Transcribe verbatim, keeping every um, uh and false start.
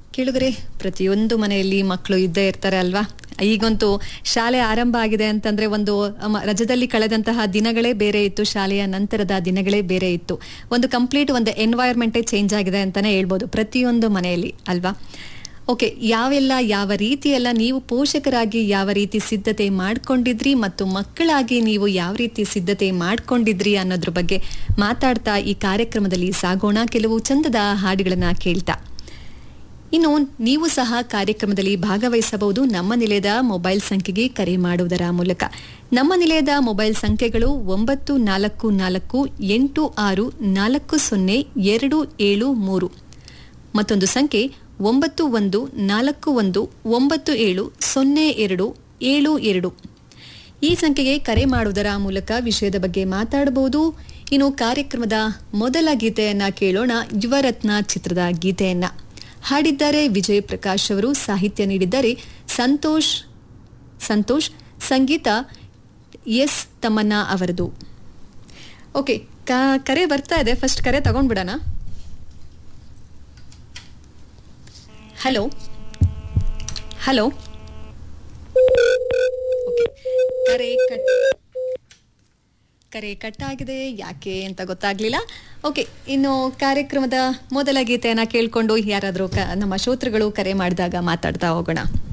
ಕೇಳುಗರೆ, ಪ್ರತಿಯೊಂದು ಮನೆಯಲ್ಲಿ ಮಕ್ಕಳು ಇದ್ದೇ ಇರ್ತಾರೆ ಅಲ್ವಾ. ಈಗಂತೂ ಶಾಲೆ ಆರಂಭ ಆಗಿದೆ ಅಂತಂದ್ರೆ ಒಂದು ಅಮ, ರಜದಲ್ಲಿ ಕಳೆದಂತಹ ದಿನಗಳೇ ಬೇರೆ ಇತ್ತು, ಶಾಲೆಯ ನಂತರದ ದಿನಗಳೇ ಬೇರೆ ಇತ್ತು. ಒಂದು ಕಂಪ್ಲೀಟ್ ಒಂದು ಎನ್ವೈರ್ಮೆಂಟೇ ಚೇಂಜ್ ಆಗಿದೆ ಅಂತಾನೆ ಹೇಳ್ಬೋದು ಪ್ರತಿಯೊಂದು ಮನೆಯಲ್ಲಿ ಅಲ್ವಾ. ಓಕೆ, ಯಾವೆಲ್ಲ ಯಾವ ರೀತಿಯೆಲ್ಲ ನೀವು ಪೋಷಕರಾಗಿ ಯಾವ ರೀತಿ ಸಿದ್ಧತೆ ಮಾಡ್ಕೊಂಡಿದ್ರಿ ಮತ್ತು ಮಕ್ಕಳಾಗಿ ನೀವು ಯಾವ ರೀತಿ ಸಿದ್ಧತೆ ಮಾಡ್ಕೊಂಡಿದ್ರಿ ಅನ್ನೋದ್ರ ಬಗ್ಗೆ ಮಾತಾಡ್ತಾ ಈ ಕಾರ್ಯಕ್ರಮದಲ್ಲಿ ಸಾಗೋಣ. ಕೆಲವು ಚಂದದ ಹಾಡುಗಳನ್ನ ಕೇಳ್ತಾ ಇನ್ನು ನೀವು ಸಹ ಕಾರ್ಯಕ್ರಮದಲ್ಲಿ ಭಾಗವಹಿಸಬಹುದು. ನಮ್ಮ ನಿಲಯದ ಮೊಬೈಲ್ ಸಂಖ್ಯೆಗೆ ಕರೆ ಮಾಡುವುದರ ಮೂಲಕ. ನಮ್ಮ ನಿಲಯದ ಮೊಬೈಲ್ ಸಂಖ್ಯೆಗಳು ಒಂಬತ್ತು ನಾಲ್ಕು ನಾಲ್ಕು ಎಂಟು ಆರು ನಾಲ್ಕು ಸೊನ್ನೆ ಎರಡು ಏಳು ಮೂರು, ಮತ್ತೊಂದು ಸಂಖ್ಯೆ ಒಂಬತ್ತು ಒಂದು ನಾಲ್ಕು ಒಂದು ಒಂಬತ್ತು ಏಳು ಸೊನ್ನೆ ಎರಡು ಏಳು ಎರಡು. ಈ ಸಂಖ್ಯೆಗೆ ಕರೆ ಮಾಡುವುದರ ಮೂಲಕ ವಿಷಯದ ಬಗ್ಗೆ ಮಾತಾಡಬಹುದು. ಇನ್ನು ಕಾರ್ಯಕ್ರಮದ ಮೊದಲ ಗೀತೆಯನ್ನ ಕೇಳೋಣ. ಯುವರತ್ನ ಚಿತ್ರದ ಗೀತೆಯನ್ನ ಹಾಡಿದ್ದಾರೆ ವಿಜಯ್ ಪ್ರಕಾಶ್ ಅವರು, ಸಾಹಿತ್ಯ ನೀಡಿದ್ದಾರೆ ಸಂತೋಷ್ ಸಂತೋಷ್ ಸಂಗೀತ ಎಸ್ ತಮ್ಮಣ್ಣ ಅವರದು. ಓಕೆ, ಕರೆ ಬರ್ತಾ ಇದೆ, ಫಸ್ಟ್ ಕರೆ ತಗೊಂಡ್ಬಿಡೋಣ. ಹಲೋ ಹಲೋ ಓಕೆ, ಕರೆ ಕಟ್ ಕರೆ ಕಟ್ ಆಗಿದೆ, ಯಾಕೆ ಅಂತ ಗೊತ್ತಾಗ್ಲಿಲ್ಲ. ಓಕೆ, ಇನ್ನು ಕಾರ್ಯಕ್ರಮದ ಮೊದಲ ಗೀತೆಯನ್ನ ಕೇಳ್ಕೊಂಡು ಯಾರಾದರೂ ನಮ್ಮ ಶ್ರೋತೃಗಳು ಕರೆ ಮಾಡಿದಾಗ ಮಾತಾಡ್ತಾ ಹೋಗೋಣ.